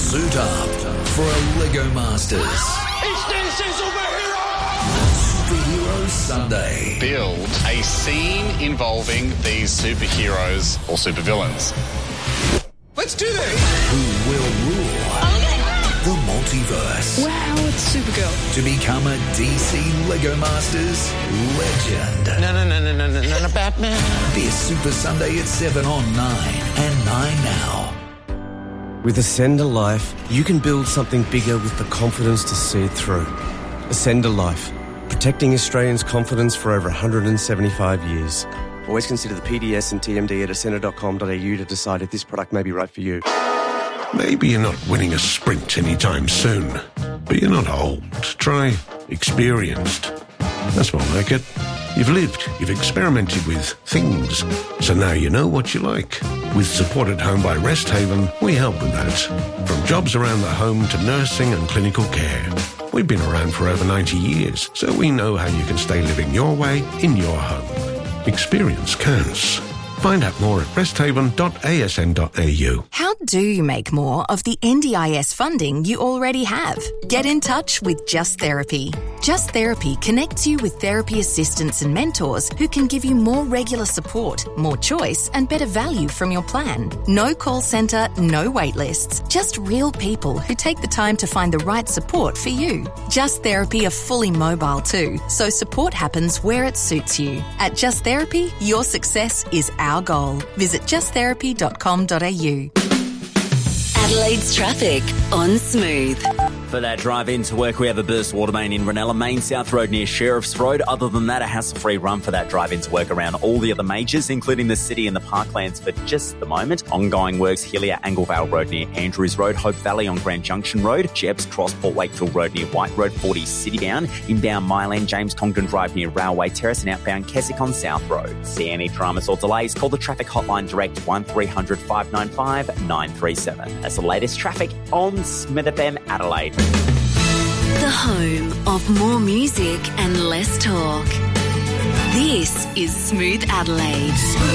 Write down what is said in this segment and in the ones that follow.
Suit up for a Lego Masters. It's DC Superhero! Superhero Sunday. Build a scene involving these superheroes or supervillains. Let's do this! Who will rule the multiverse? Wow, it's Supergirl. To become a DC Lego Masters legend. No, Batman. This Super Sunday at 7 on 9 and 9 now. With Ascend a Life, you can build something bigger with the confidence to see it through. Ascend a Life, protecting Australians' confidence for over 175 years. Always consider the PDS and TMD at ascender.com.au to decide if this product may be right for you. Maybe you're not winning a sprint anytime soon, but you're not old. Try experienced. That's more like it. You've lived, you've experimented with things, so now you know what you like. With Support at Home by Rest Haven, we help with that. From jobs around the home to nursing and clinical care. We've been around for over 90 years, so we know how you can stay living your way in your home. Experience counts. Find out more at resthaven.asn.au. How do you make more of the NDIS funding you already have? Get in touch with Just Therapy. Just Therapy connects you with therapy assistants and mentors who can give you more regular support, more choice, and better value from your plan. No call centre, no wait lists. Just real people who take the time to find the right support for you. Just Therapy are fully mobile too, so support happens where it suits you. At Just Therapy, your success is our goal. Visit justtherapy.com.au. Adelaide's traffic on Smooth. For that drive into work, we have a burst water main in Ranella, Main South Road near Sheriff's Road. Other than that, a hassle-free run for that drive into work around all the other majors, including the city and the parklands for just the moment. Ongoing works, Hillier, Anglevale Road near Andrews Road, Hope Valley on Grand Junction Road, Jebbs Cross, Port Wakefield Road near White Road, 40 citybound, inbound Myland, James Congdon Drive near Railway Terrace, and outbound Keswick on South Road. See any dramas or delays, call the traffic hotline direct 1300 595 937. That's the latest traffic on Smith FM Adelaide. The home of more music and less talk. This is Smooth Adelaide.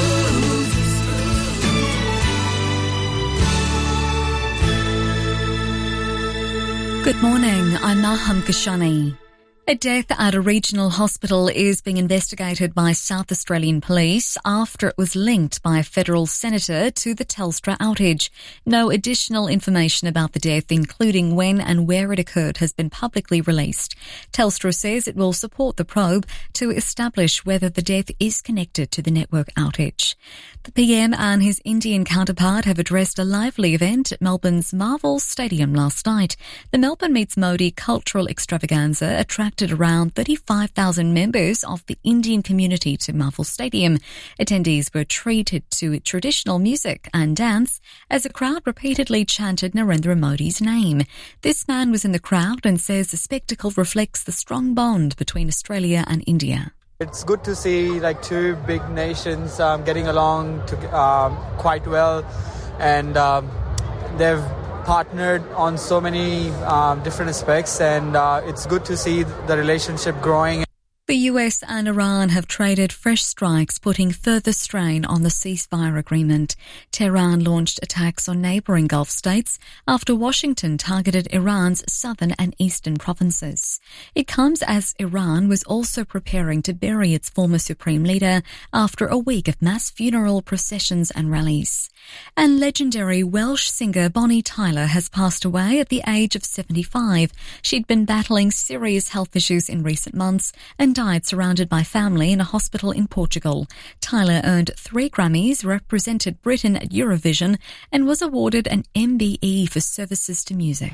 Good morning, I'm Maham Kashani. A death at a regional hospital is being investigated by South Australian Police after it was linked by a federal senator to the Telstra outage. No additional information about the death, including when and where it occurred, has been publicly released. Telstra says it will support the probe to establish whether the death is connected to the network outage. The PM and his Indian counterpart have addressed a lively event at Melbourne's Marvel Stadium last night. The Melbourne Meets Modi cultural extravaganza attracted around 35,000 members of the Indian community to Marvel Stadium. Attendees were treated to traditional music and dance as a crowd repeatedly chanted Narendra Modi's name. This man was in the crowd and says the spectacle reflects the strong bond between Australia and India. It's good to see two big nations getting along quite well, and they've partnered on so many different aspects, and it's good to see the relationship growing. The US and Iran have traded fresh strikes, putting further strain on the ceasefire agreement. Tehran launched attacks on neighbouring Gulf states after Washington targeted Iran's southern and eastern provinces. It comes as Iran was also preparing to bury its former supreme leader after a week of mass funeral processions and rallies. And legendary Welsh singer Bonnie Tyler has passed away at the age of 75. She'd been battling serious health issues in recent months and died surrounded by family in a hospital in Portugal. Tyler earned 3 Grammys, represented Britain at Eurovision, and was awarded an MBE for services to music.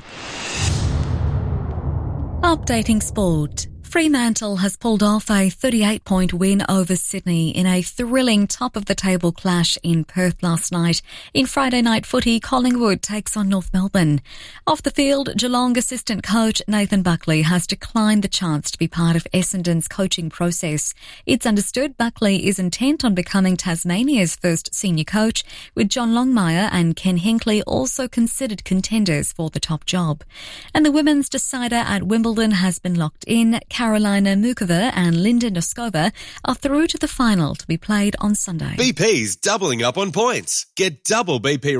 Updating sport. Fremantle has pulled off a 38-point win over Sydney in a thrilling top-of-the-table clash in Perth last night. In Friday night footy, Collingwood takes on North Melbourne. Off the field, Geelong assistant coach Nathan Buckley has declined the chance to be part of Essendon's coaching process. It's understood Buckley is intent on becoming Tasmania's first senior coach, with John Longmire and Ken Hinkley also considered contenders for the top job. And the women's decider at Wimbledon has been locked in. Carolina Mukova and Linda Noskova are through to the final to be played on Sunday. BP's doubling up on points. Get double BP